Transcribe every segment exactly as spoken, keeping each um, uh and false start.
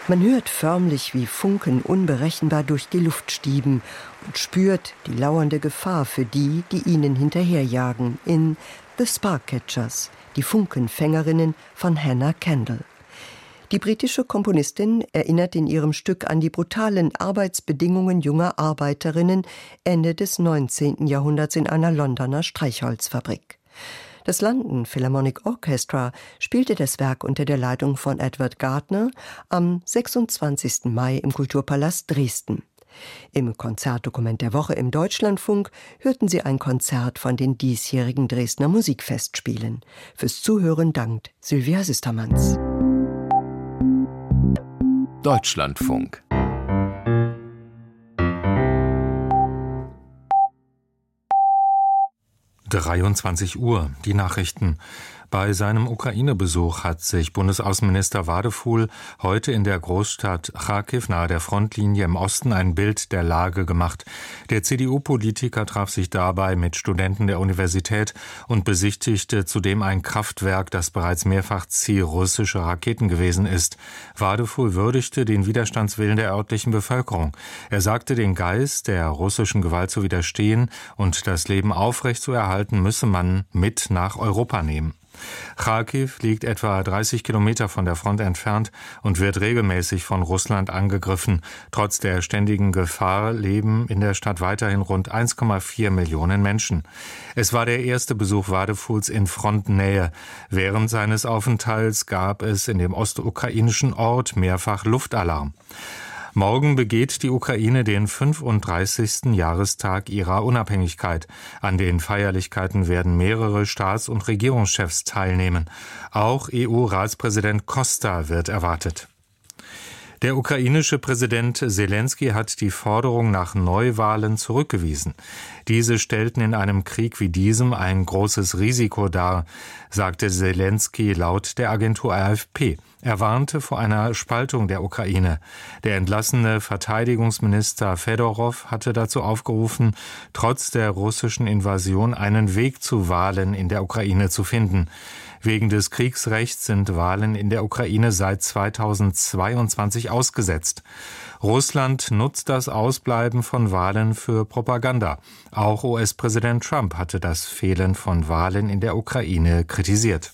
Man hört förmlich, wie Funken unberechenbar durch die Luft stieben und spürt die lauernde Gefahr für die, die ihnen hinterherjagen, in The Sparkcatchers, die Funkenfängerinnen von Hannah Kendall. Die britische Komponistin erinnert in ihrem Stück an die brutalen Arbeitsbedingungen junger Arbeiterinnen Ende des neunzehnten Jahrhunderts in einer Londoner Streichholzfabrik. Das London Philharmonic Orchestra spielte das Werk unter der Leitung von Edward Gardner am sechsundzwanzigsten Mai im Kulturpalast Dresden. Im Konzertdokument der Woche im Deutschlandfunk hörten Sie ein Konzert von den diesjährigen Dresdner Musikfestspielen. Fürs Zuhören dankt Sylvia Sistermanns. Deutschlandfunk. dreiundzwanzig Uhr, die Nachrichten. Bei seinem Ukraine-Besuch hat sich Bundesaußenminister Wadefuhl heute in der Großstadt Charkiw nahe der Frontlinie im Osten ein Bild der Lage gemacht. Der C D U-Politiker traf sich dabei mit Studenten der Universität und besichtigte zudem ein Kraftwerk, das bereits mehrfach Ziel russischer Raketen gewesen ist. Wadefuhl würdigte den Widerstandswillen der örtlichen Bevölkerung. Er sagte, den Geist der russischen Gewalt zu widerstehen und das Leben aufrechtzuerhalten, müsse man mit nach Europa nehmen. Charkiw liegt etwa dreißig Kilometer von der Front entfernt und wird regelmäßig von Russland angegriffen. Trotz der ständigen Gefahr leben in der Stadt weiterhin rund eins Komma vier Millionen Menschen. Es war der erste Besuch Wadefuhls in Frontnähe. Während seines Aufenthalts gab es in dem ostukrainischen Ort mehrfach Luftalarm. Morgen begeht die Ukraine den fünfunddreißigsten Jahrestag ihrer Unabhängigkeit. An den Feierlichkeiten werden mehrere Staats- und Regierungschefs teilnehmen. Auch E U-Ratspräsident Costa wird erwartet. Der ukrainische Präsident Selensky hat die Forderung nach Neuwahlen zurückgewiesen. Diese stellten in einem Krieg wie diesem ein großes Risiko dar, sagte Selensky laut der Agentur A F P. Er warnte vor einer Spaltung der Ukraine. Der entlassene Verteidigungsminister Fedorow hatte dazu aufgerufen, trotz der russischen Invasion einen Weg zu Wahlen in der Ukraine zu finden. Wegen des Kriegsrechts sind Wahlen in der Ukraine seit zweitausendzweiundzwanzig ausgesetzt. Russland nutzt das Ausbleiben von Wahlen für Propaganda. Auch U S-Präsident Trump hatte das Fehlen von Wahlen in der Ukraine kritisiert.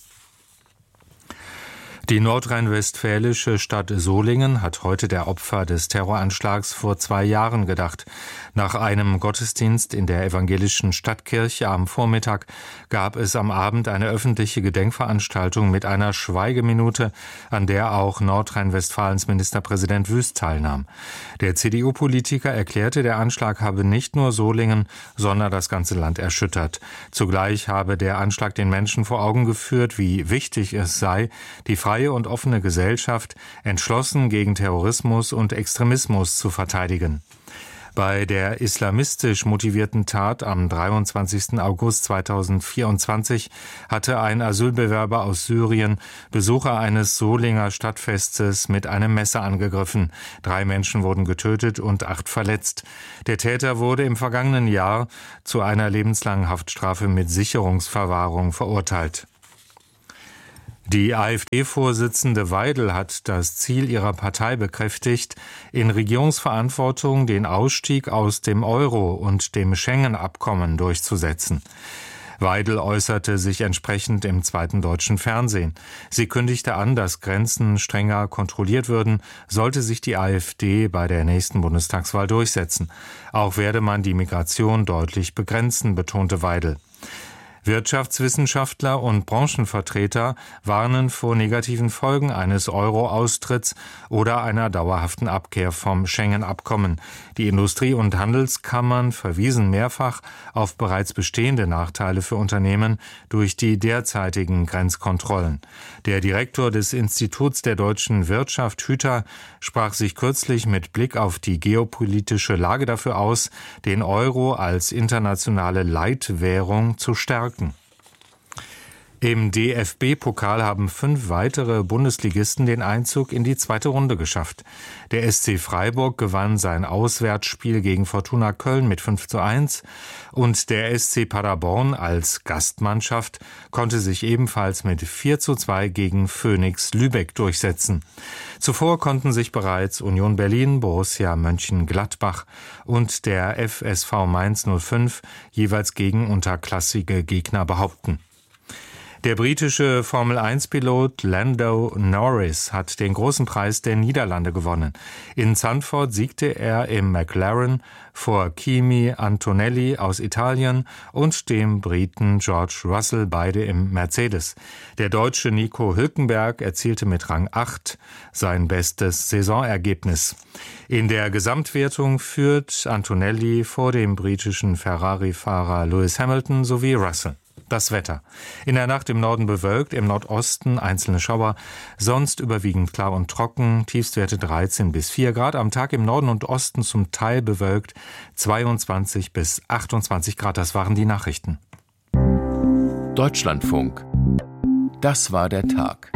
Die nordrhein-westfälische Stadt Solingen hat heute der Opfer des Terroranschlags vor zwei Jahren gedacht. Nach einem Gottesdienst in der evangelischen Stadtkirche am Vormittag gab es am Abend eine öffentliche Gedenkveranstaltung mit einer Schweigeminute, an der auch Nordrhein-Westfalens Ministerpräsident Wüst teilnahm. Der C D U-Politiker erklärte, der Anschlag habe nicht nur Solingen, sondern das ganze Land erschüttert. Zugleich habe der Anschlag den Menschen vor Augen geführt, wie wichtig es sei, die freie und offene Gesellschaft entschlossen gegen Terrorismus und Extremismus zu verteidigen. Bei der islamistisch motivierten Tat am dreiundzwanzigsten August zweitausendvierundzwanzig hatte ein Asylbewerber aus Syrien Besucher eines Solinger Stadtfestes mit einem Messer angegriffen. Drei Menschen wurden getötet und acht verletzt. Der Täter wurde im vergangenen Jahr zu einer lebenslangen Haftstrafe mit Sicherungsverwahrung verurteilt. Die AfD-Vorsitzende Weidel hat das Ziel ihrer Partei bekräftigt, in Regierungsverantwortung den Ausstieg aus dem Euro und dem Schengen-Abkommen durchzusetzen. Weidel äußerte sich entsprechend im zweiten deutschen Fernsehen. Sie kündigte an, dass Grenzen strenger kontrolliert würden, sollte sich die AfD bei der nächsten Bundestagswahl durchsetzen. Auch werde man die Migration deutlich begrenzen, betonte Weidel. Wirtschaftswissenschaftler und Branchenvertreter warnen vor negativen Folgen eines Euro-Austritts oder einer dauerhaften Abkehr vom Schengen-Abkommen. Die Industrie- und Handelskammern verwiesen mehrfach auf bereits bestehende Nachteile für Unternehmen durch die derzeitigen Grenzkontrollen. Der Direktor des Instituts der deutschen Wirtschaft, Hüter, sprach sich kürzlich mit Blick auf die geopolitische Lage dafür aus, den Euro als internationale Leitwährung zu stärken. Im D F B-Pokal haben fünf weitere Bundesligisten den Einzug in die zweite Runde geschafft. Der S C Freiburg gewann sein Auswärtsspiel gegen Fortuna Köln mit fünf zu eins und der S C Paderborn als Gastmannschaft konnte sich ebenfalls mit vier zu zwei gegen Phönix Lübeck durchsetzen. Zuvor konnten sich bereits Union Berlin, Borussia Mönchengladbach und der F S V Mainz null fünf jeweils gegen unterklassige Gegner behaupten. Der britische Formel eins Pilot Lando Norris hat den großen Preis der Niederlande gewonnen. In Zandvoort siegte er im McLaren vor Kimi Antonelli aus Italien und dem Briten George Russell, beide im Mercedes. Der Deutsche Nico Hülkenberg erzielte mit Rang acht sein bestes Saisonergebnis. In der Gesamtwertung führt Antonelli vor dem britischen Ferrari-Fahrer Lewis Hamilton sowie Russell. Das Wetter. In der Nacht im Norden bewölkt, im Nordosten einzelne Schauer, sonst überwiegend klar und trocken, Tiefstwerte dreizehn bis vier Grad, am Tag im Norden und Osten zum Teil bewölkt, zweiundzwanzig bis achtundzwanzig Grad. Das waren die Nachrichten. Deutschlandfunk. Das war der Tag.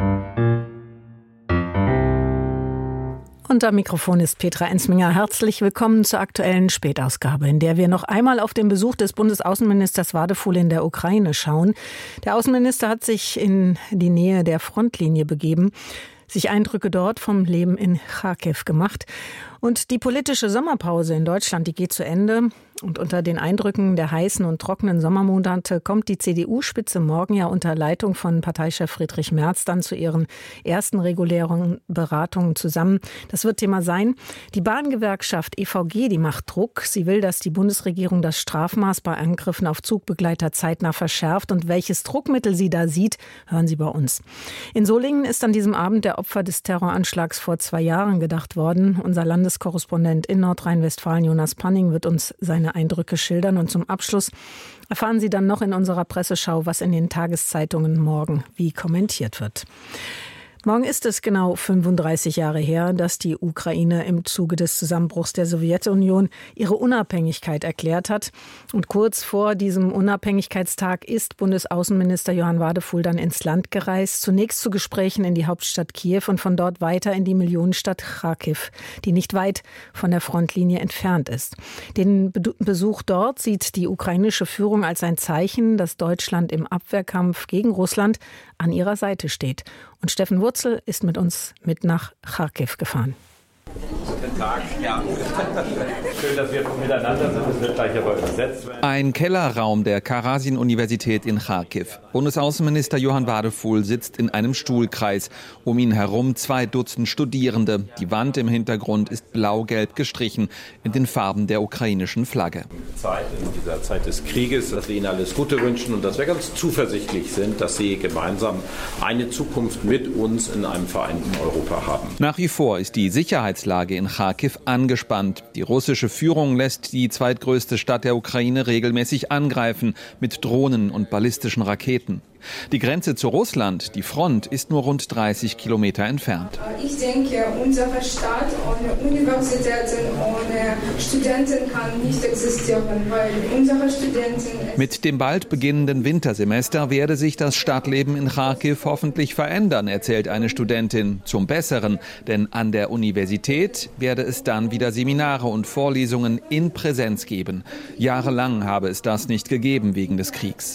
Und am Mikrofon ist Petra Ensminger. Herzlich willkommen zur aktuellen Spätausgabe, in der wir noch einmal auf den Besuch des Bundesaußenministers Wadephul in der Ukraine schauen. Der Außenminister hat sich in die Nähe der Frontlinie begeben, sich Eindrücke dort vom Leben in Charkiw gemacht. Und die politische Sommerpause in Deutschland, die geht zu Ende. Und unter den Eindrücken der heißen und trockenen Sommermonate kommt die C D U-Spitze morgen ja unter Leitung von Parteichef Friedrich Merz dann zu ihren ersten regulären Beratungen zusammen. Das wird Thema sein. Die Bahngewerkschaft E V G, die macht Druck. Sie will, dass die Bundesregierung das Strafmaß bei Angriffen auf Zugbegleiter zeitnah verschärft. Und welches Druckmittel sie da sieht, hören Sie bei uns. In Solingen ist an diesem Abend der Opfer des Terroranschlags vor zwei Jahren gedacht worden. Unser Landeskorrespondent in Nordrhein-Westfalen, Jonas Panning, wird uns seine Eindrücke schildern. Und zum Abschluss erfahren Sie dann noch in unserer Presseschau, was in den Tageszeitungen morgen wie kommentiert wird. Morgen ist es genau fünfunddreißig Jahre her, dass die Ukraine im Zuge des Zusammenbruchs der Sowjetunion ihre Unabhängigkeit erklärt hat. Und kurz vor diesem Unabhängigkeitstag ist Bundesaußenminister Johann Wadephul dann ins Land gereist. Zunächst zu Gesprächen in die Hauptstadt Kiew und von dort weiter in die Millionenstadt Charkiw, die nicht weit von der Frontlinie entfernt ist. Den Besuch dort sieht die ukrainische Führung als ein Zeichen, dass Deutschland im Abwehrkampf gegen Russland an ihrer Seite steht. Und Steffen Wurzel ist mit uns mit nach Charkiw gefahren. Guten Tag. Ja. Schön, dass wir miteinander sind. Das wird gleich aber übersetzt werden. Ein Kellerraum der Karasin-Universität in Charkiw. Bundesaußenminister Johann Wadephul sitzt in einem Stuhlkreis. Um ihn herum zwei Dutzend Studierende. Die Wand im Hintergrund ist blau-gelb gestrichen in den Farben der ukrainischen Flagge. Zeit, in dieser Zeit des Krieges, dass wir Ihnen alles Gute wünschen und dass wir ganz zuversichtlich sind, dass Sie gemeinsam eine Zukunft mit uns in einem vereinten Europa haben. Nach wie vor ist die Sicherheitslage in Charkiw angespannt. Die russische Führung lässt die zweitgrößte Stadt der Ukraine regelmäßig angreifen mit Drohnen und ballistischen Raketen. Die Grenze zu Russland, die Front, ist nur rund dreißig Kilometer entfernt. Ich denke, unsere Stadt ohne Universitäten, ohne Studenten kann nicht existieren, weil unsere Studenten... Mit dem bald beginnenden Wintersemester werde sich das Stadtleben in Charkiw hoffentlich verändern, erzählt eine Studentin. Zum Besseren, denn an der Universität werde es dann wieder Seminare und Vorlesungen in Präsenz geben. Jahrelang habe es das nicht gegeben wegen des Kriegs.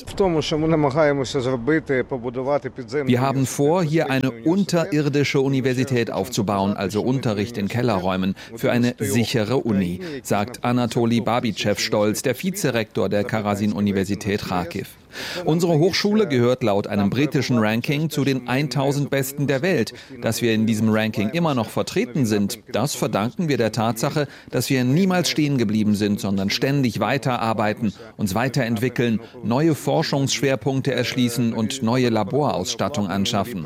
Wir haben vor, hier eine unterirdische Universität aufzubauen, also Unterricht in Kellerräumen, für eine sichere Uni, sagt Anatoli Babitschew stolz, der Vizerektor der Karasin-Universität Charkiw. Unsere Hochschule gehört laut einem britischen Ranking zu den tausend Besten der Welt. Dass wir in diesem Ranking immer noch vertreten sind, das verdanken wir der Tatsache, dass wir niemals stehen geblieben sind, sondern ständig weiterarbeiten, uns weiterentwickeln, neue Forschungsschwerpunkte erschließen und neue Laborausstattung anschaffen.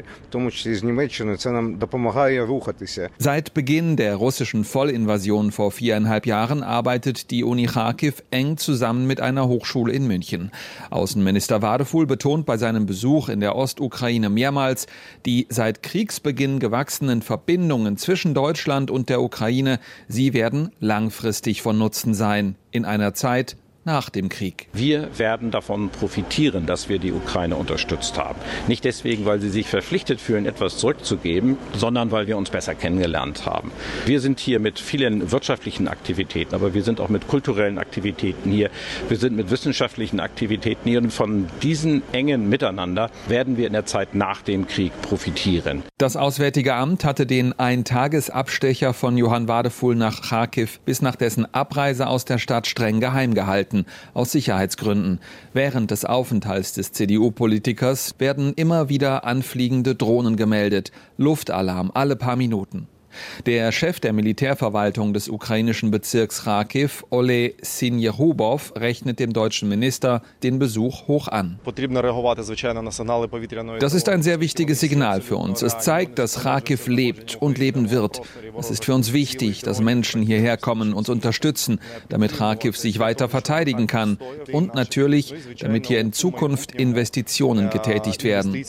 Seit Beginn der russischen Vollinvasion vor viereinhalb Jahren arbeitet die Uni Charkiw eng zusammen mit einer Hochschule in München. Außenminister Wadephul betont bei seinem Besuch in der Ostukraine mehrmals, die seit Kriegsbeginn gewachsenen Verbindungen zwischen Deutschland und der Ukraine, sie werden langfristig von Nutzen sein, in einer Zeit nach dem Krieg. Wir werden davon profitieren, dass wir die Ukraine unterstützt haben. Nicht deswegen, weil sie sich verpflichtet fühlen, etwas zurückzugeben, sondern weil wir uns besser kennengelernt haben. Wir sind hier mit vielen wirtschaftlichen Aktivitäten, aber wir sind auch mit kulturellen Aktivitäten hier. Wir sind mit wissenschaftlichen Aktivitäten hier und von diesen engen Miteinander werden wir in der Zeit nach dem Krieg profitieren. Das Auswärtige Amt hatte den Eintagesabstecher von Johann Wadefuhl nach Charkiw bis nach dessen Abreise aus der Stadt streng geheim gehalten, aus Sicherheitsgründen. Während des Aufenthalts des C D U-Politikers werden immer wieder anfliegende Drohnen gemeldet. Luftalarm alle paar Minuten. Der Chef der Militärverwaltung des ukrainischen Bezirks Charkiw, Oleh Sinjehubow, rechnet dem deutschen Minister den Besuch hoch an. Das ist ein sehr wichtiges Signal für uns. Es zeigt, dass Charkiw lebt und leben wird. Es ist für uns wichtig, dass Menschen hierher kommen, uns unterstützen, damit Charkiw sich weiter verteidigen kann und natürlich, damit hier in Zukunft Investitionen getätigt werden.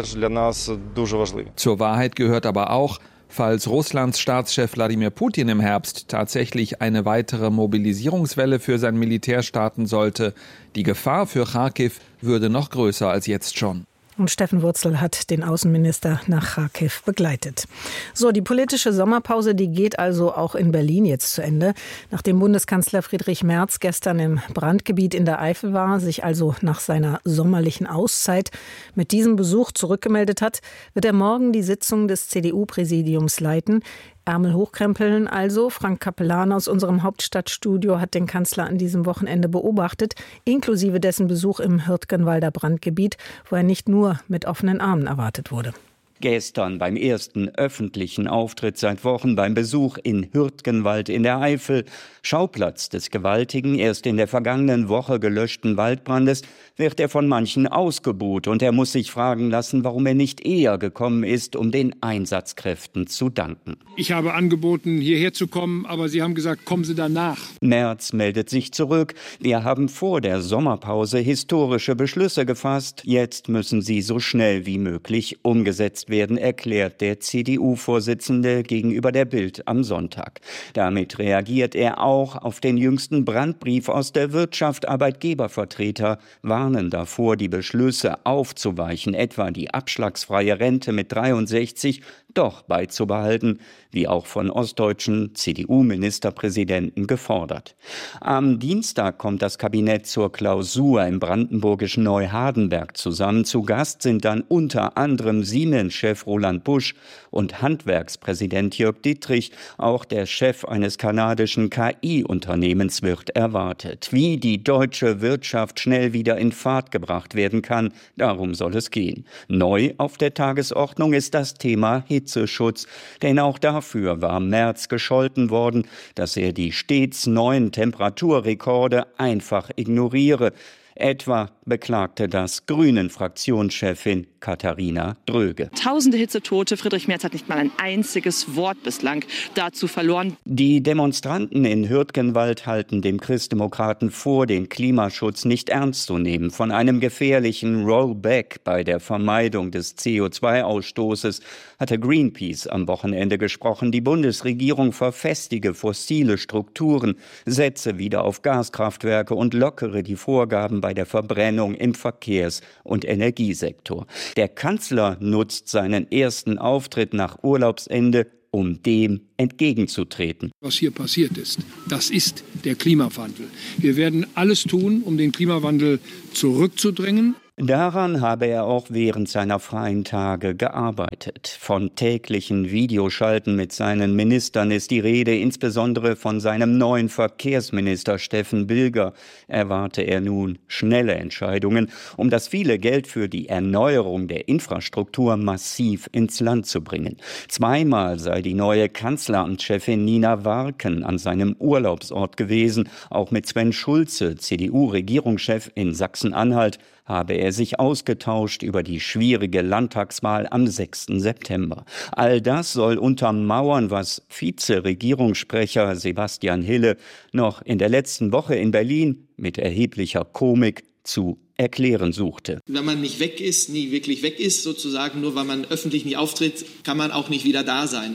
Zur Wahrheit gehört aber auch, falls Russlands Staatschef Wladimir Putin im Herbst tatsächlich eine weitere Mobilisierungswelle für sein Militär starten sollte, die Gefahr für Charkiw würde noch größer als jetzt schon. Und Steffen Wurzel hat den Außenminister nach Charkiw begleitet. So, die politische Sommerpause, die geht also auch in Berlin jetzt zu Ende. Nachdem Bundeskanzler Friedrich Merz gestern im Brandgebiet in der Eifel war, sich also nach seiner sommerlichen Auszeit mit diesem Besuch zurückgemeldet hat, wird er morgen die Sitzung des C D U-Präsidiums leiten. Ärmel hochkrempeln also. Frank Capellan aus unserem Hauptstadtstudio hat den Kanzler an diesem Wochenende beobachtet, inklusive dessen Besuch im Hürtgenwalder Brandgebiet, wo er nicht nur mit offenen Armen erwartet wurde. Gestern beim ersten öffentlichen Auftritt seit Wochen beim Besuch in Hürtgenwald in der Eifel, Schauplatz des gewaltigen, erst in der vergangenen Woche gelöschten Waldbrandes, wird er von manchen ausgebuht und er muss sich fragen lassen, warum er nicht eher gekommen ist, um den Einsatzkräften zu danken. Ich habe angeboten, hierher zu kommen, aber Sie haben gesagt, kommen Sie danach. Merz meldet sich zurück. Wir haben vor der Sommerpause historische Beschlüsse gefasst. Jetzt müssen sie so schnell wie möglich umgesetzt werden, erklärt der C D U-Vorsitzende gegenüber der Bild am Sonntag. Damit reagiert er auch auf den jüngsten Brandbrief aus der Wirtschaft. Arbeitgebervertreter warnen davor, die Beschlüsse aufzuweichen, etwa die abschlagsfreie Rente mit dreiundsechzig doch beizubehalten, wie auch von ostdeutschen C D U-Ministerpräsidenten gefordert. Am Dienstag kommt das Kabinett zur Klausur im brandenburgischen Neuhardenberg zusammen. Zu Gast sind dann unter anderem Siemens-Chef Roland Busch und Handwerkspräsident Jörg Dittrich. Auch der Chef eines kanadischen K I-Unternehmens wird erwartet. Wie die deutsche Wirtschaft schnell wieder in Fahrt gebracht werden kann, darum soll es gehen. Neu auf der Tagesordnung ist das Thema Hitzeschutz, denn auch dafür war Merz gescholten worden, dass er die stets neuen Temperaturrekorde einfach ignoriere. Etwa beklagte das Grünen-Fraktionschefin Katharina Dröge. Tausende Hitzetote, Friedrich Merz hat nicht mal ein einziges Wort bislang dazu verloren. Die Demonstranten in Hürtgenwald halten dem Christdemokraten vor, den Klimaschutz nicht ernst zu nehmen. Von einem gefährlichen Rollback bei der Vermeidung des C O zwei Ausstoßes hatte Greenpeace am Wochenende gesprochen. Die Bundesregierung verfestige fossile Strukturen, setze wieder auf Gaskraftwerke und lockere die Vorgaben bei der Verbrennung im Verkehrs- und Energiesektor. Der Kanzler nutzt seinen ersten Auftritt nach Urlaubsende, um dem entgegenzutreten. Was hier passiert ist, das ist der Klimawandel. Wir werden alles tun, um den Klimawandel zurückzudrängen. Daran habe er auch während seiner freien Tage gearbeitet. Von täglichen Videoschalten mit seinen Ministern ist die Rede, insbesondere von seinem neuen Verkehrsminister Steffen Bilger erwarte er nun schnelle Entscheidungen, um das viele Geld für die Erneuerung der Infrastruktur massiv ins Land zu bringen. Zweimal sei die neue Kanzleramtschefin Nina Warken an seinem Urlaubsort gewesen. Auch mit Sven Schulze, C D U-Regierungschef in Sachsen-Anhalt, habe er sich ausgetauscht über die schwierige Landtagswahl am sechsten September. All das soll untermauern, was Vize-Regierungssprecher Sebastian Hille noch in der letzten Woche in Berlin mit erheblicher Komik zu erklären suchte. Wenn man nicht weg ist, nie wirklich weg ist, sozusagen, nur weil man öffentlich nicht auftritt, kann man auch nicht wieder da sein.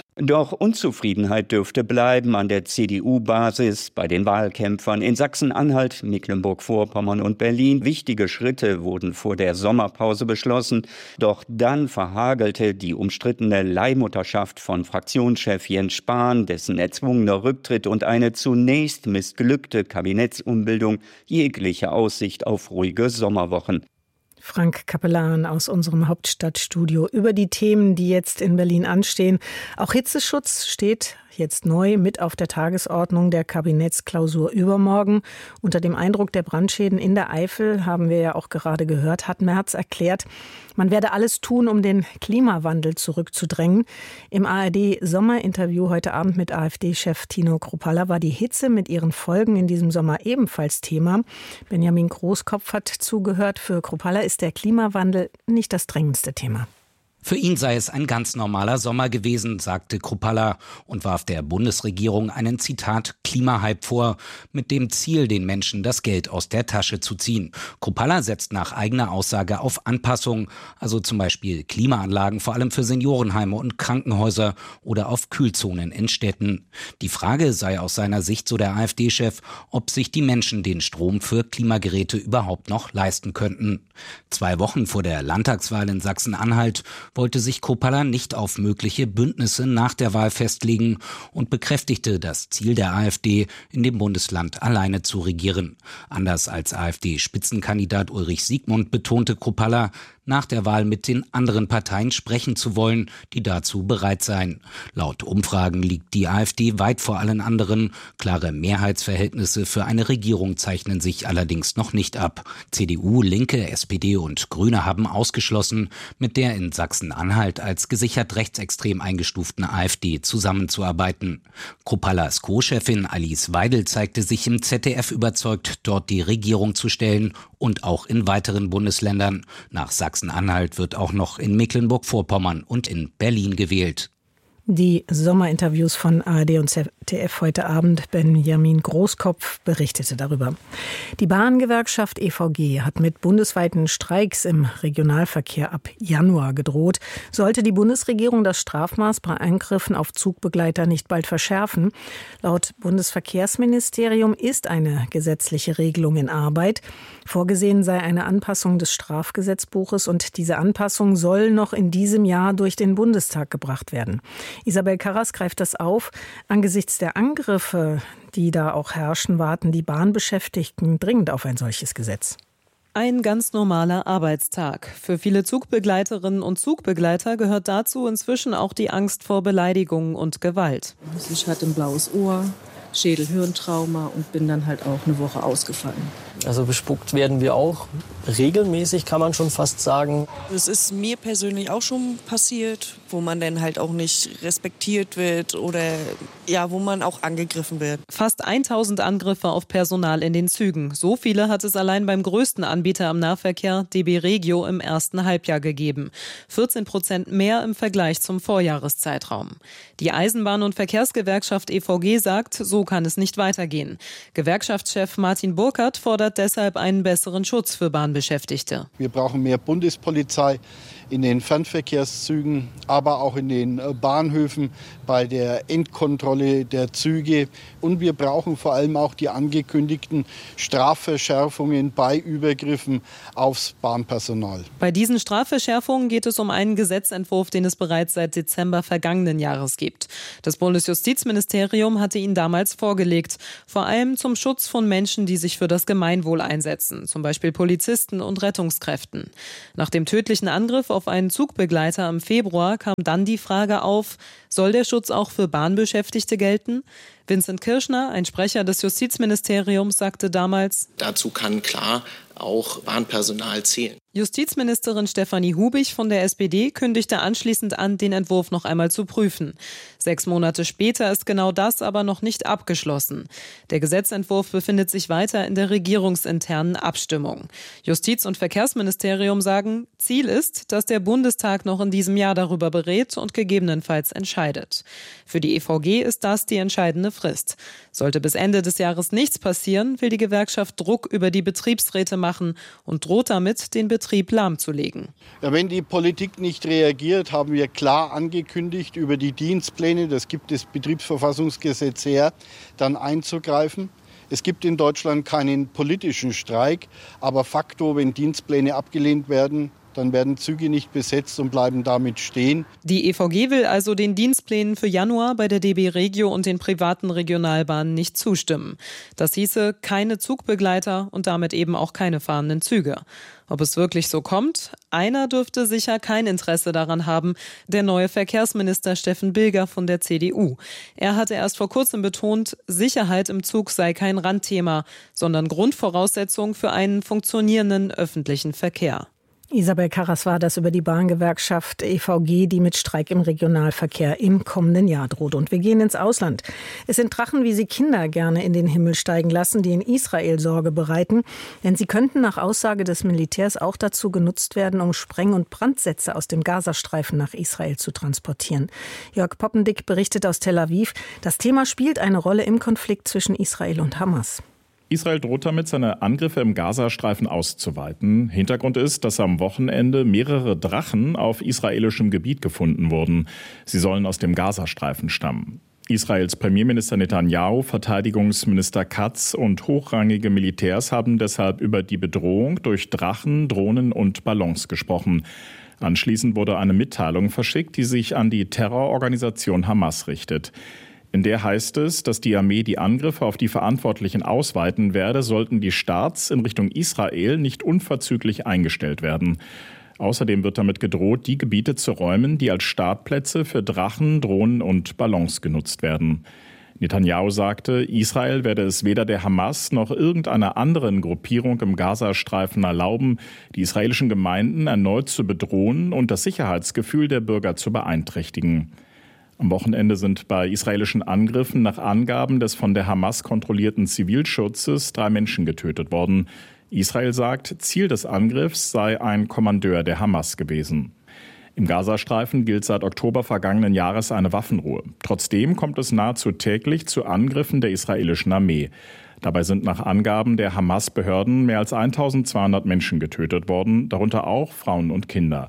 Doch Unzufriedenheit dürfte bleiben an der C D U-Basis, bei den Wahlkämpfern in Sachsen-Anhalt, Mecklenburg-Vorpommern und Berlin. Wichtige Schritte wurden vor der Sommerpause beschlossen. Doch dann verhagelte die umstrittene Leihmutterschaft von Fraktionschef Jens Spahn, dessen erzwungener Rücktritt und eine zunächst missglückte Kabinettsumbildung jegliche Aussicht auf ruhige Sommerwochen. Frank Capellan aus unserem Hauptstadtstudio über die Themen, die jetzt in Berlin anstehen. Auch Hitzeschutz steht jetzt neu mit auf der Tagesordnung der Kabinettsklausur übermorgen. Unter dem Eindruck der Brandschäden in der Eifel, haben wir ja auch gerade gehört, hat Merz erklärt, man werde alles tun, um den Klimawandel zurückzudrängen. Im A R D-Sommerinterview heute Abend mit AfD-Chef Tino Kruppalla war die Hitze mit ihren Folgen in diesem Sommer ebenfalls Thema. Benjamin Großkopf hat zugehört. Für Kruppalla ist der Klimawandel nicht das drängendste Thema. Für ihn sei es ein ganz normaler Sommer gewesen, sagte Kruppalla und warf der Bundesregierung einen, Zitat, Klimahype vor, mit dem Ziel, den Menschen das Geld aus der Tasche zu ziehen. Kruppalla setzt nach eigener Aussage auf Anpassung, also zum Beispiel Klimaanlagen, vor allem für Seniorenheime und Krankenhäuser oder auf Kühlzonen in Städten. Die Frage sei aus seiner Sicht, so der AfD-Chef, ob sich die Menschen den Strom für Klimageräte überhaupt noch leisten könnten. Zwei Wochen vor der Landtagswahl in Sachsen-Anhalt wollte sich Kruppalla nicht auf mögliche Bündnisse nach der Wahl festlegen und bekräftigte das Ziel der AfD, in dem Bundesland alleine zu regieren. Anders als AfD-Spitzenkandidat Ulrich Siegmund betonte Kruppalla, nach der Wahl mit den anderen Parteien sprechen zu wollen, die dazu bereit seien. Laut Umfragen liegt die AfD weit vor allen anderen. Klare Mehrheitsverhältnisse für eine Regierung zeichnen sich allerdings noch nicht ab. C D U, Linke, S P D und Grüne haben ausgeschlossen, mit der in Sachsen-Anhalt als gesichert rechtsextrem eingestuften AfD zusammenzuarbeiten. Kruppallas Co-Chefin Alice Weidel zeigte sich im Z D F überzeugt, dort die Regierung zu stellen und auch in weiteren Bundesländern. Nach Sachsen-Anhalt wird auch noch in Mecklenburg-Vorpommern und in Berlin gewählt. Die Sommerinterviews von A R D und Z D F heute Abend. Benjamin Großkopf berichtete darüber. Die Bahngewerkschaft E V G hat mit bundesweiten Streiks im Regionalverkehr ab Januar gedroht. Sollte die Bundesregierung das Strafmaß bei Angriffen auf Zugbegleiter nicht bald verschärfen. Laut Bundesverkehrsministerium ist eine gesetzliche Regelung in Arbeit. Vorgesehen sei eine Anpassung des Strafgesetzbuches und diese Anpassung soll noch in diesem Jahr durch den Bundestag gebracht werden. Isabel Karras greift das auf. Angesichts der Angriffe, die da auch herrschen, warten die Bahnbeschäftigten dringend auf ein solches Gesetz. Ein ganz normaler Arbeitstag. Für viele Zugbegleiterinnen und Zugbegleiter gehört dazu inzwischen auch die Angst vor Beleidigungen und Gewalt. Ich hatte ein blaues Ohr, Schädel-Hirntrauma und bin dann halt auch eine Woche ausgefallen. Also bespuckt werden wir auch regelmäßig, kann man schon fast sagen. Es ist mir persönlich auch schon passiert, wo man dann halt auch nicht respektiert wird oder ja, wo man auch angegriffen wird. Fast tausend Angriffe auf Personal in den Zügen. So viele hat es allein beim größten Anbieter am Nahverkehr, D B Regio, im ersten Halbjahr gegeben. vierzehn Prozent mehr im Vergleich zum Vorjahreszeitraum. Die Eisenbahn- und Verkehrsgewerkschaft E V G sagt, so kann es nicht weitergehen. Gewerkschaftschef Martin Burkhardt fordert deshalb einen besseren Schutz für Bahnbeschäftigte. Wir brauchen mehr Bundespolizei in den Fernverkehrszügen, aber auch in den Bahnhöfen bei der Endkontrolle der Züge. Und wir brauchen vor allem auch die angekündigten Strafverschärfungen bei Übergriffen aufs Bahnpersonal. Bei diesen Strafverschärfungen geht es um einen Gesetzentwurf, den es bereits seit Dezember vergangenen Jahres gibt. Das Bundesjustizministerium hatte ihn damals vorgelegt, vor allem zum Schutz von Menschen, die sich für das Gemeinwohl einsetzen, zum Beispiel Polizisten und Rettungskräften. Nach dem tödlichen Angriff auf einen Zugbegleiter im Februar kam dann die Frage auf, soll der Schutz auch für Bahnbeschäftigte gelten? Vincent Kirschner, ein Sprecher des Justizministeriums, sagte damals: Dazu kann klar auch Bahnpersonal zählen. Justizministerin Stefanie Hubich von der S P D kündigte anschließend an, den Entwurf noch einmal zu prüfen. Sechs Monate später ist genau das aber noch nicht abgeschlossen. Der Gesetzentwurf befindet sich weiter in der regierungsinternen Abstimmung. Justiz- und Verkehrsministerium sagen, Ziel ist, dass der Bundestag noch in diesem Jahr darüber berät und gegebenenfalls entscheidet. Für die E V G ist das die entscheidende Frist. Sollte bis Ende des Jahres nichts passieren, will die Gewerkschaft Druck über die Betriebsräte machen und droht damit, den Betrieb lahmzulegen. Ja, wenn die Politik nicht reagiert, haben wir klar angekündigt, über die Dienstpläne, das gibt das Betriebsverfassungsgesetz her, dann einzugreifen. Es gibt in Deutschland keinen politischen Streik, aber facto, wenn Dienstpläne abgelehnt werden, dann werden Züge nicht besetzt und bleiben damit stehen. Die E V G will also den Dienstplänen für Januar bei der D B Regio und den privaten Regionalbahnen nicht zustimmen. Das hieße keine Zugbegleiter und damit eben auch keine fahrenden Züge. Ob es wirklich so kommt? Einer dürfte sicher kein Interesse daran haben, der neue Verkehrsminister Steffen Bilger von der C D U. Er hatte erst vor kurzem betont, Sicherheit im Zug sei kein Randthema, sondern Grundvoraussetzung für einen funktionierenden öffentlichen Verkehr. Isabel Karras war das über die Bahngewerkschaft E V G, die mit Streik im Regionalverkehr im kommenden Jahr droht. Und wir gehen ins Ausland. Es sind Drachen, wie sie Kinder gerne in den Himmel steigen lassen, die in Israel Sorge bereiten. Denn sie könnten nach Aussage des Militärs auch dazu genutzt werden, um Spreng- und Brandsätze aus dem Gazastreifen nach Israel zu transportieren. Jörg Poppendick berichtet aus Tel Aviv. Das Thema spielt eine Rolle im Konflikt zwischen Israel und Hamas. Israel droht damit, seine Angriffe im Gazastreifen auszuweiten. Hintergrund ist, dass am Wochenende mehrere Drachen auf israelischem Gebiet gefunden wurden. Sie sollen aus dem Gazastreifen stammen. Israels Premierminister Netanyahu, Verteidigungsminister Katz und hochrangige Militärs haben deshalb über die Bedrohung durch Drachen, Drohnen und Ballons gesprochen. Anschließend wurde eine Mitteilung verschickt, die sich an die Terrororganisation Hamas richtet. In der heißt es, dass die Armee die Angriffe auf die Verantwortlichen ausweiten werde, sollten die Starts in Richtung Israel nicht unverzüglich eingestellt werden. Außerdem wird damit gedroht, die Gebiete zu räumen, die als Startplätze für Drachen, Drohnen und Ballons genutzt werden. Netanyahu sagte, Israel werde es weder der Hamas noch irgendeiner anderen Gruppierung im Gazastreifen erlauben, die israelischen Gemeinden erneut zu bedrohen und das Sicherheitsgefühl der Bürger zu beeinträchtigen. Am Wochenende sind bei israelischen Angriffen nach Angaben des von der Hamas kontrollierten Zivilschutzes drei Menschen getötet worden. Israel sagt, Ziel des Angriffs sei ein Kommandeur der Hamas gewesen. Im Gazastreifen gilt seit Oktober vergangenen Jahres eine Waffenruhe. Trotzdem kommt es nahezu täglich zu Angriffen der israelischen Armee. Dabei sind nach Angaben der Hamas-Behörden mehr als eintausendzweihundert Menschen getötet worden, darunter auch Frauen und Kinder.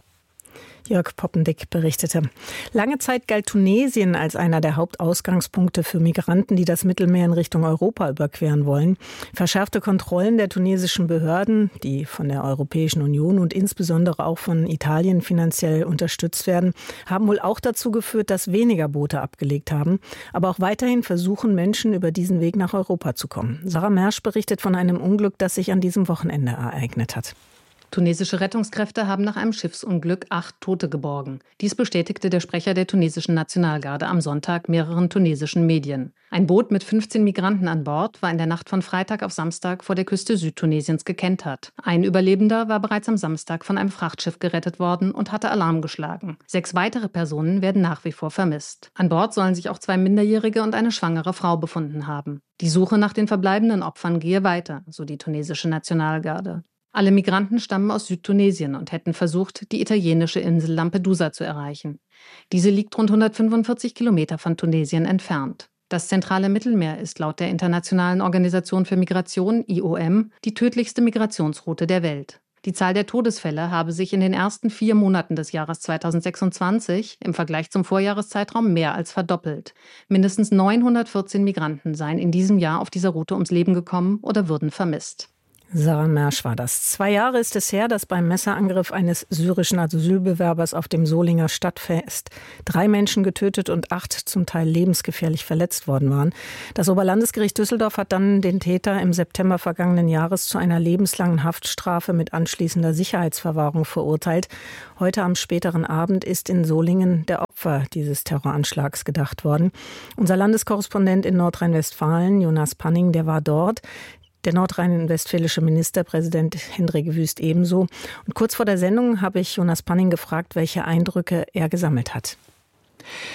Jörg Poppendick berichtete. Lange Zeit galt Tunesien als einer der Hauptausgangspunkte für Migranten, die das Mittelmeer in Richtung Europa überqueren wollen. Verschärfte Kontrollen der tunesischen Behörden, die von der Europäischen Union und insbesondere auch von Italien finanziell unterstützt werden, haben wohl auch dazu geführt, dass weniger Boote abgelegt haben. Aber auch weiterhin versuchen Menschen, über diesen Weg nach Europa zu kommen. Sarah Mersch berichtet von einem Unglück, das sich an diesem Wochenende ereignet hat. Tunesische Rettungskräfte haben nach einem Schiffsunglück acht Tote geborgen. Dies bestätigte der Sprecher der tunesischen Nationalgarde am Sonntag mehreren tunesischen Medien. Ein Boot mit fünfzehn Migranten an Bord war in der Nacht von Freitag auf Samstag vor der Küste Südtunesiens gekentert. Ein Überlebender war bereits am Samstag von einem Frachtschiff gerettet worden und hatte Alarm geschlagen. Sechs weitere Personen werden nach wie vor vermisst. An Bord sollen sich auch zwei Minderjährige und eine schwangere Frau befunden haben. Die Suche nach den verbleibenden Opfern gehe weiter, so die tunesische Nationalgarde. Alle Migranten stammen aus Südtunesien und hätten versucht, die italienische Insel Lampedusa zu erreichen. Diese liegt rund hundertfünfundvierzig Kilometer von Tunesien entfernt. Das zentrale Mittelmeer ist laut der Internationalen Organisation für Migration, I O M, die tödlichste Migrationsroute der Welt. Die Zahl der Todesfälle habe sich in den ersten vier Monaten des Jahres zweitausendsechsundzwanzig im Vergleich zum Vorjahreszeitraum mehr als verdoppelt. Mindestens neunhundertvierzehn Migranten seien in diesem Jahr auf dieser Route ums Leben gekommen oder würden vermisst. Sarah Mersch war das. Zwei Jahre ist es her, dass beim Messerangriff eines syrischen Asylbewerbers auf dem Solinger Stadtfest drei Menschen getötet und acht zum Teil lebensgefährlich verletzt worden waren. Das Oberlandesgericht Düsseldorf hat dann den Täter im September vergangenen Jahres zu einer lebenslangen Haftstrafe mit anschließender Sicherheitsverwahrung verurteilt. Heute am späteren Abend ist in Solingen der Opfer dieses Terroranschlags gedacht worden. Unser Landeskorrespondent in Nordrhein-Westfalen, Jonas Panning, der war dort. Der nordrhein-westfälische Ministerpräsident Hendrik Wüst ebenso. Und kurz vor der Sendung habe ich Jonas Panning gefragt, welche Eindrücke er gesammelt hat.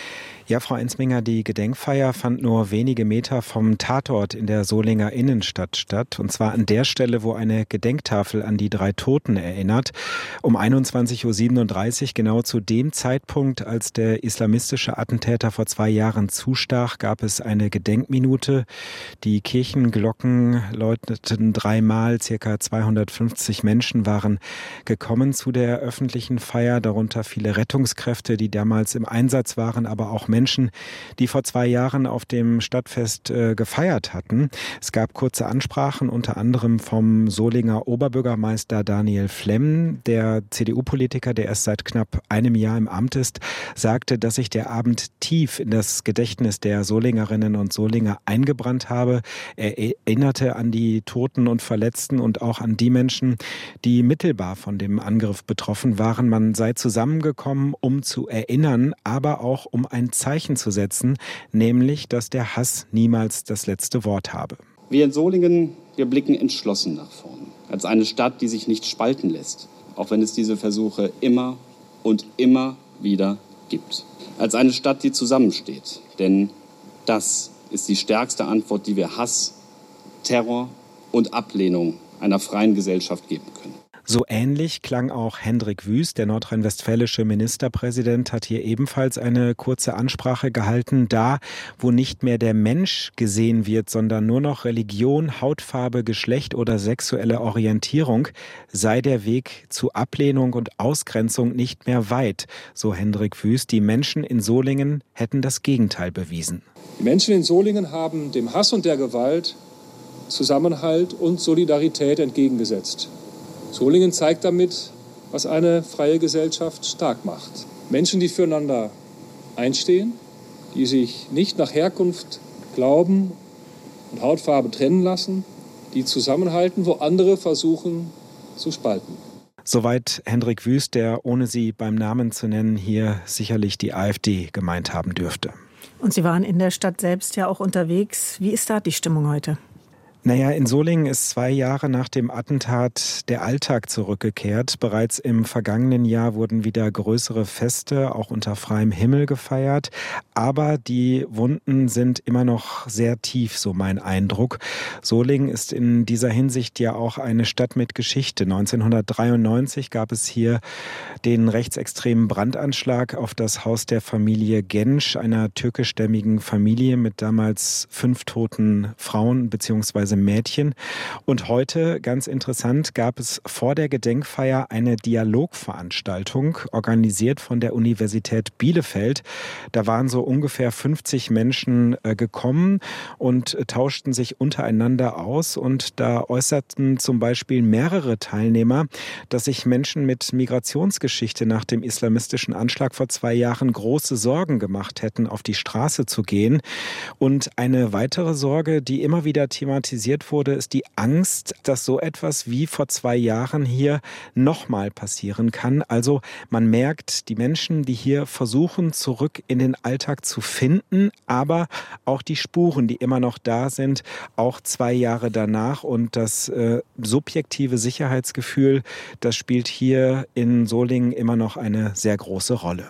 Ja, Frau Ensminger, die Gedenkfeier fand nur wenige Meter vom Tatort in der Solinger Innenstadt statt. Und zwar an der Stelle, wo eine Gedenktafel an die drei Toten erinnert. Um einundzwanzig Uhr siebenunddreißig, genau zu dem Zeitpunkt, als der islamistische Attentäter vor zwei Jahren zustach, gab es eine Gedenkminute. Die Kirchenglocken läuteten dreimal. Circa zweihundertfünfzig Menschen waren gekommen zu der öffentlichen Feier, darunter viele Rettungskräfte, die damals im Einsatz waren, aber auch Menschen, die vor zwei Jahren auf dem Stadtfest äh, gefeiert hatten. Es gab kurze Ansprachen, unter anderem vom Solinger Oberbürgermeister Daniel Flemm. Der C D U-Politiker, der erst seit knapp einem Jahr im Amt ist, sagte, dass sich der Abend tief in das Gedächtnis der Solingerinnen und Solinger eingebrannt habe. Er erinnerte an die Toten und Verletzten und auch an die Menschen, die mittelbar von dem Angriff betroffen waren. Man sei zusammengekommen, um zu erinnern, aber auch um ein Zeichen zu setzen, nämlich, dass der Hass niemals das letzte Wort habe. Wir in Solingen, wir blicken entschlossen nach vorn. Als eine Stadt, die sich nicht spalten lässt, auch wenn es diese Versuche immer und immer wieder gibt. Als eine Stadt, die zusammensteht. Denn das ist die stärkste Antwort, die wir Hass, Terror und Ablehnung einer freien Gesellschaft geben können. So ähnlich klang auch Hendrik Wüst, der nordrhein-westfälische Ministerpräsident, hat hier ebenfalls eine kurze Ansprache gehalten. Da, wo nicht mehr der Mensch gesehen wird, sondern nur noch Religion, Hautfarbe, Geschlecht oder sexuelle Orientierung, sei der Weg zu Ablehnung und Ausgrenzung nicht mehr weit, so Hendrik Wüst. Die Menschen in Solingen hätten das Gegenteil bewiesen. Die Menschen in Solingen haben dem Hass und der Gewalt Zusammenhalt und Solidarität entgegengesetzt. Solingen zeigt damit, was eine freie Gesellschaft stark macht. Menschen, die füreinander einstehen, die sich nicht nach Herkunft, Glauben und Hautfarbe trennen lassen, die zusammenhalten, wo andere versuchen zu spalten. Soweit Hendrik Wüst, der, ohne sie beim Namen zu nennen, hier sicherlich die AfD gemeint haben dürfte. Und Sie waren in der Stadt selbst ja auch unterwegs. Wie ist da die Stimmung heute? Naja, in Solingen ist zwei Jahre nach dem Attentat der Alltag zurückgekehrt. Bereits im vergangenen Jahr wurden wieder größere Feste, auch unter freiem Himmel, gefeiert. Aber die Wunden sind immer noch sehr tief, so mein Eindruck. Solingen ist in dieser Hinsicht ja auch eine Stadt mit Geschichte. neunzehnhundertdreiundneunzig gab es hier den rechtsextremen Brandanschlag auf das Haus der Familie Gensch, einer türkischstämmigen Familie mit damals fünf toten Frauen bzw. Mädchen. Und heute, ganz interessant, gab es vor der Gedenkfeier eine Dialogveranstaltung, organisiert von der Universität Bielefeld. Da waren so ungefähr fünfzig Menschen äh, gekommen und äh, tauschten sich untereinander aus. Und da äußerten zum Beispiel mehrere Teilnehmer, dass sich Menschen mit Migrationsgeschichte nach dem islamistischen Anschlag vor zwei Jahren große Sorgen gemacht hätten, auf die Straße zu gehen. Und eine weitere Sorge, die immer wieder thematisiert wurde, ist die Angst, dass so etwas wie vor zwei Jahren hier nochmal passieren kann. Also man merkt, die Menschen, die hier versuchen, zurück in den Alltag zu finden, aber auch die Spuren, die immer noch da sind, auch zwei Jahre danach. Und das äh, subjektive Sicherheitsgefühl, das spielt hier in Solingen immer noch eine sehr große Rolle.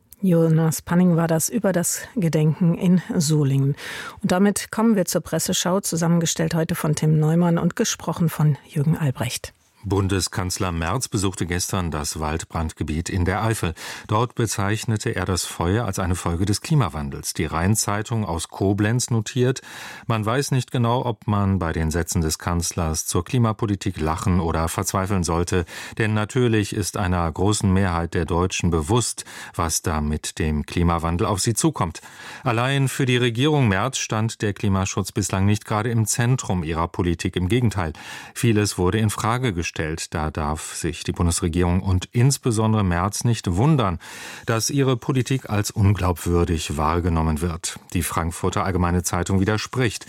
Jonas Panning war das über das Gedenken in Solingen. Und damit kommen wir zur Presseschau, zusammengestellt heute von Tim Neumann und gesprochen von Jürgen Albrecht. Bundeskanzler Merz besuchte gestern das Waldbrandgebiet in der Eifel. Dort bezeichnete er das Feuer als eine Folge des Klimawandels. Die Rhein-Zeitung aus Koblenz notiert, man weiß nicht genau, ob man bei den Sätzen des Kanzlers zur Klimapolitik lachen oder verzweifeln sollte. Denn natürlich ist einer großen Mehrheit der Deutschen bewusst, was da mit dem Klimawandel auf sie zukommt. Allein für die Regierung Merz stand der Klimaschutz bislang nicht gerade im Zentrum ihrer Politik. Im Gegenteil, vieles wurde in Frage gestellt. Da darf sich die Bundesregierung und insbesondere Merz nicht wundern, dass ihre Politik als unglaubwürdig wahrgenommen wird. Die Frankfurter Allgemeine Zeitung widerspricht.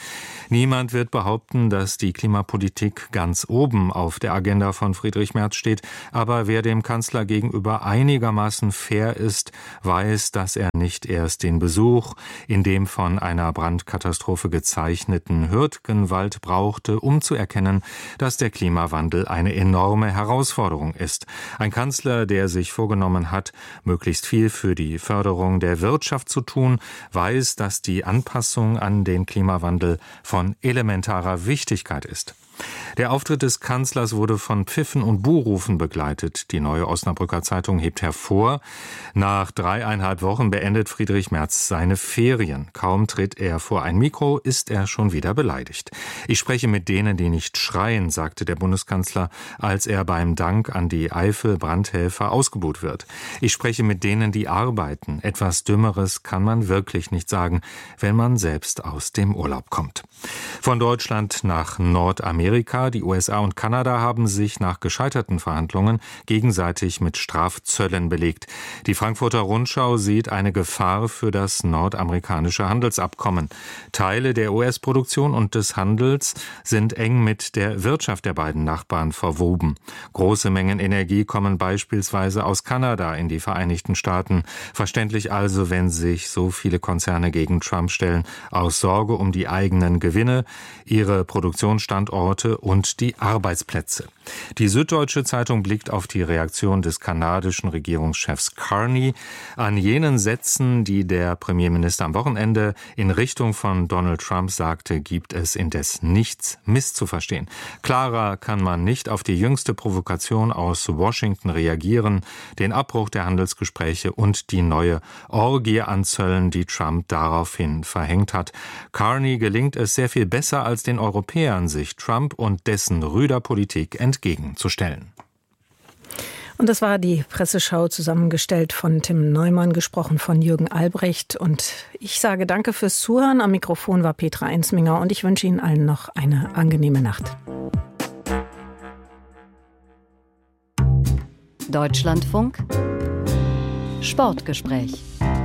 Niemand wird behaupten, dass die Klimapolitik ganz oben auf der Agenda von Friedrich Merz steht, aber wer dem Kanzler gegenüber einigermaßen fair ist, weiß, dass er nicht erst den Besuch in dem von einer Brandkatastrophe gezeichneten Hürtgenwald brauchte, um zu erkennen, dass der Klimawandel eine enorme Herausforderung ist. Ein Kanzler, der sich vorgenommen hat, möglichst viel für die Förderung der Wirtschaft zu tun, weiß, dass die Anpassung an den Klimawandel von elementarer Wichtigkeit ist. Der Auftritt des Kanzlers wurde von Pfiffen und Buhrufen begleitet. Die Neue Osnabrücker Zeitung hebt hervor: Nach dreieinhalb Wochen beendet Friedrich Merz seine Ferien. Kaum tritt er vor ein Mikro, ist er schon wieder beleidigt. Ich spreche mit denen, die nicht schreien, sagte der Bundeskanzler, als er beim Dank an die Eifel-Brandhelfer ausgebuht wird. Ich spreche mit denen, die arbeiten. Etwas Dümmeres kann man wirklich nicht sagen, wenn man selbst aus dem Urlaub kommt. Von Deutschland nach Nordamerika. Die U S A und Kanada haben sich nach gescheiterten Verhandlungen gegenseitig mit Strafzöllen belegt. Die Frankfurter Rundschau sieht eine Gefahr für das nordamerikanische Handelsabkommen. Teile der U S-Produktion und des Handels sind eng mit der Wirtschaft der beiden Nachbarn verwoben. Große Mengen Energie kommen beispielsweise aus Kanada in die Vereinigten Staaten. Verständlich also, wenn sich so viele Konzerne gegen Trump stellen, aus Sorge um die eigenen Gewinne, ihre Produktionsstandorte und die Arbeitsplätze. Die Süddeutsche Zeitung blickt auf die Reaktion des kanadischen Regierungschefs Carney. An jenen Sätzen, die der Premierminister am Wochenende in Richtung von Donald Trump sagte, gibt es indes nichts misszuverstehen. Klarer kann man nicht auf die jüngste Provokation aus Washington reagieren, den Abbruch der Handelsgespräche und die neue Orgie an Zöllen, die Trump daraufhin verhängt hat. Carney gelingt es sehr viel besser als den Europäern, sich Trump und dessen rüder Politik entgegenzustellen. Und das war die Presseschau, zusammengestellt von Tim Neumann, gesprochen von Jürgen Albrecht. Und ich sage danke fürs Zuhören. Am Mikrofon war Petra Ensminger und ich wünsche Ihnen allen noch eine angenehme Nacht. Deutschlandfunk Sportgespräch.